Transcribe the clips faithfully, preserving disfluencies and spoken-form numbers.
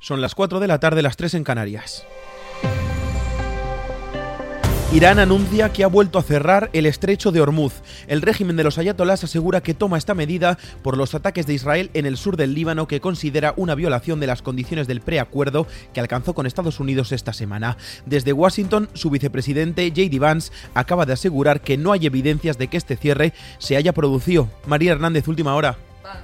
Son las cuatro de la tarde, las tres en Canarias. Irán anuncia que ha vuelto a cerrar el estrecho de Hormuz. El régimen de los ayatolás asegura que toma esta medida por los ataques de Israel en el sur del Líbano, que considera una violación de las condiciones del preacuerdo que alcanzó con Estados Unidos esta semana. Desde Washington, su vicepresidente J D Vance acaba de asegurar que no hay evidencias de que este cierre se haya producido. María Hernández, última hora.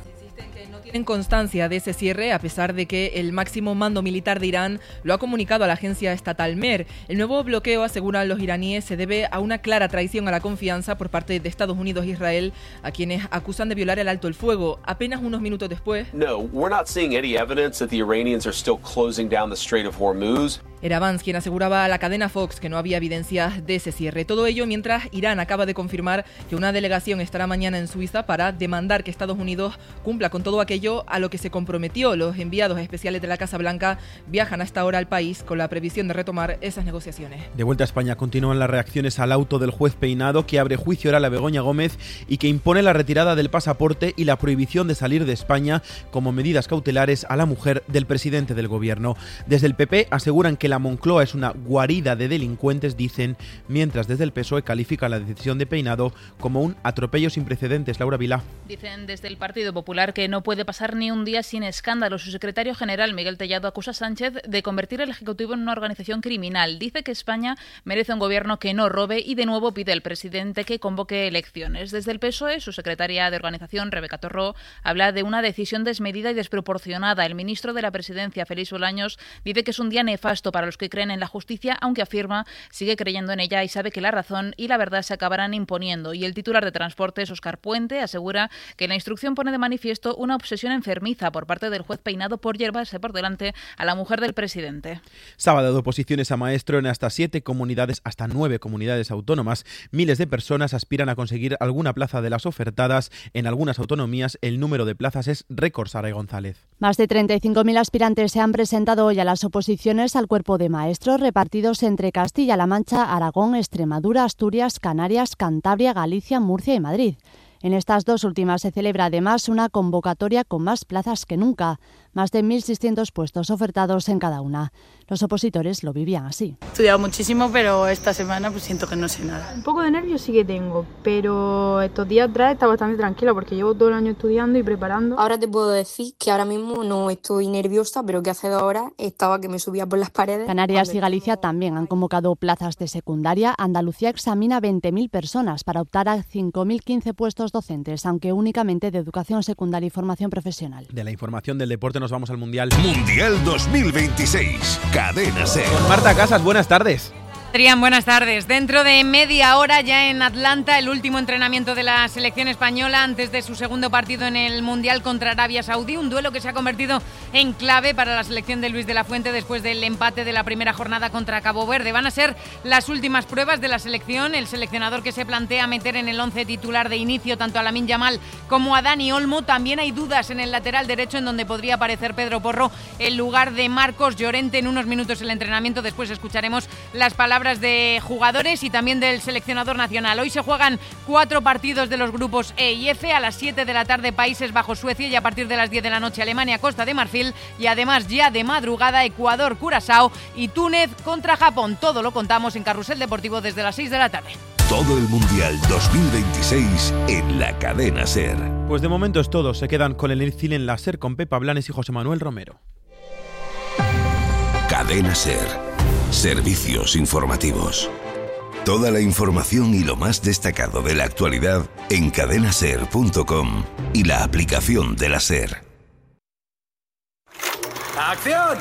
En constancia de ese cierre, a pesar de que el máximo mando militar de Irán lo ha comunicado a la agencia estatal MER. El nuevo bloqueo, aseguran los iraníes, se debe a una clara traición a la confianza por parte de Estados Unidos e Israel, a quienes acusan de violar el alto el fuego. Apenas unos minutos después, No, we're not seeing any evidence that the Iranians are still closing down the Strait of Hormuz. Era Vance quien aseguraba a la cadena Fox que no había evidencias de ese cierre. Todo ello mientras Irán acaba de confirmar que una delegación estará mañana en Suiza para demandar que Estados Unidos cumpla con todo aquello a lo que se comprometió. Los enviados especiales de la Casa Blanca viajan hasta ahora al país con la previsión de retomar esas negociaciones. De vuelta a España, continúan las reacciones al auto del juez Peinado, que abre juicio oral a Begoña Gómez y que impone la retirada del pasaporte y la prohibición de salir de España como medidas cautelares a la mujer del presidente del gobierno. Desde el P P aseguran que la Moncloa es una guarida de delincuentes, dicen, mientras desde el P S O E califican la decisión de Peinado como un atropello sin precedentes. Laura Vilá. Dicen desde el Partido Popular que no puede pasar ni un día sin escándalo. Su secretario general, Miguel Tellado, acusa a Sánchez de convertir el Ejecutivo en una organización criminal. Dice que España merece un gobierno que no robe y de nuevo pide al presidente que convoque elecciones. Desde el P S O E, su secretaria de organización, Rebeca Torró, habla de una decisión desmedida y desproporcionada. El ministro de la Presidencia, Félix Bolaños, dice que es un día nefasto para los que creen en la justicia, aunque afirma sigue creyendo en ella y sabe que la razón y la verdad se acabarán imponiendo. Y el titular de Transportes, Óscar Puente, asegura que la instrucción pone de manifiesto una obsesión enfermiza por parte del juez Peinado por llevarse por delante a la mujer del presidente. Sábado de oposiciones a maestro en hasta siete comunidades, hasta nueve comunidades autónomas. Miles de personas aspiran a conseguir alguna plaza de las ofertadas. En algunas autonomías el número de plazas es récord. Saray González. Más de treinta y cinco mil aspirantes se han presentado hoy a las oposiciones al cuerpo de maestros repartidos entre Castilla-La Mancha, Aragón, Extremadura, Asturias, Canarias, Cantabria, Galicia, Murcia y Madrid. En estas dos últimas se celebra además una convocatoria con más plazas que nunca, más de mil seiscientos puestos ofertados en cada una. Los opositores lo vivían así. He estudiado muchísimo, pero esta semana pues siento que no sé nada. Un poco de nervios sí que tengo, pero estos días atrás está bastante tranquila porque llevo todo el año estudiando y preparando. Ahora te puedo decir que ahora mismo no estoy nerviosa, pero que hace dos horas estaba que me subía por las paredes. Canarias y Galicia también han convocado plazas de secundaria. Andalucía examina veinte mil personas para optar a cinco mil quince puestos docentes, aunque únicamente de educación secundaria y formación profesional. De la información del deporte nos vamos al Mundial. Mundial dos mil veintiséis. Cadena SER. Con Marta Casas, buenas tardes. Adrián, buenas tardes. Dentro de media hora ya en Atlanta, el último entrenamiento de la selección española antes de su segundo partido en el Mundial contra Arabia Saudí, un duelo que se ha convertido en clave para la selección de Luis de la Fuente después del empate de la primera jornada contra Cabo Verde. Van a ser las últimas pruebas de la selección, el seleccionador que se plantea meter en el once titular de inicio tanto a Lamine Yamal como a Dani Olmo. También hay dudas en el lateral derecho en donde podría aparecer Pedro Porro en lugar de Marcos Llorente. En unos minutos el entrenamiento, después escucharemos las palabras de jugadores y también del seleccionador nacional. Hoy se juegan cuatro partidos de los grupos E y F. A las siete de la tarde Países Bajos, Suecia, y a partir de las diez de la noche Alemania, Costa de Marfil, y además ya de madrugada Ecuador, Curazao y Túnez contra Japón. Todo lo contamos en Carrusel Deportivo desde las seis de la tarde. Todo el Mundial dos mil veintiséis en la Cadena SER. Pues de momento es todo. Se quedan con el cine en la SER con Pepa Blanes y José Manuel Romero. Cadena SER. Servicios informativos. Toda la información y lo más destacado de la actualidad en cadena ser punto com y la aplicación de la SER. ¡Acción!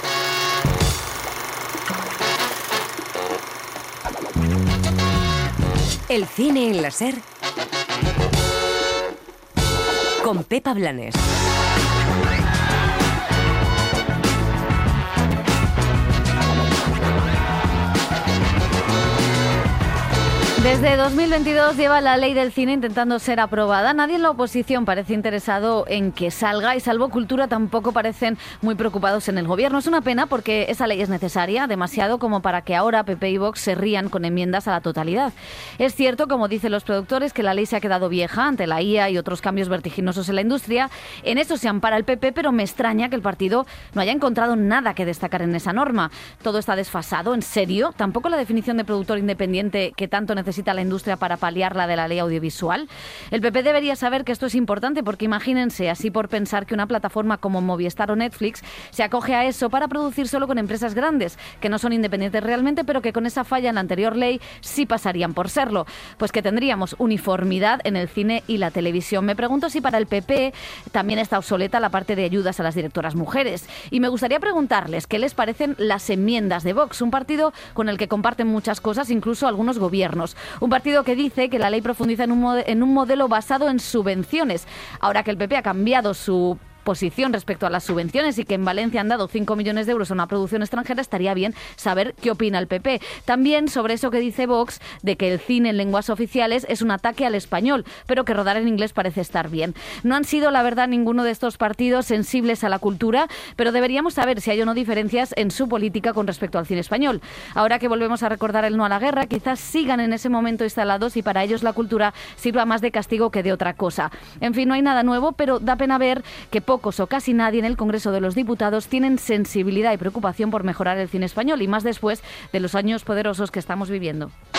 El cine en la SER con Pepa Blanes. Desde Desde dos mil veintidós lleva la ley del cine intentando ser aprobada. Nadie en la oposición parece interesado en que salga y salvo Cultura tampoco parecen muy preocupados en el gobierno. Es una pena porque esa ley es necesaria, demasiado como para que ahora P P y Vox se rían con enmiendas a la totalidad. Es cierto, como dicen los productores, que la ley se ha quedado vieja ante la I A y otros cambios vertiginosos en la industria. En eso se ampara el P P, pero me extraña que el partido no haya encontrado nada que destacar en esa norma. Todo está desfasado, ¿en serio? ¿Tampoco la definición de productor independiente que tanto necesita la industria para paliar la de la ley audiovisual? El P P debería saber que esto es importante porque imagínense, así por pensar que una plataforma como Movistar o Netflix se acoge a eso para producir solo con empresas grandes, que no son independientes realmente, pero que con esa falla en la anterior ley sí pasarían por serlo. Pues que tendríamos uniformidad en el cine y la televisión. Me pregunto si para el P P también está obsoleta la parte de ayudas a las directoras mujeres. Y me gustaría preguntarles qué les parecen las enmiendas de Vox, un partido con el que comparten muchas cosas, incluso algunos gobiernos. Un partido que dice que la ley profundiza en un, mod- en un modelo basado en subvenciones. Ahora que el P P ha cambiado su posición respecto a las subvenciones y que en Valencia han dado cinco millones de euros a una producción extranjera, estaría bien saber qué opina el P P. También sobre eso que dice Vox, de que el cine en lenguas oficiales es un ataque al español, pero que rodar en inglés parece estar bien. No han sido, la verdad, ninguno de estos partidos sensibles a la cultura, pero deberíamos saber si hay o no diferencias en su política con respecto al cine español. Ahora que volvemos a recordar el no a la guerra, quizás sigan en ese momento instalados y para ellos la cultura sirva más de castigo que de otra cosa. En fin, no hay nada nuevo, pero da pena ver que pocos o casi nadie en el Congreso de los Diputados tienen sensibilidad y preocupación por mejorar el cine español, y más después de los años poderosos que estamos viviendo.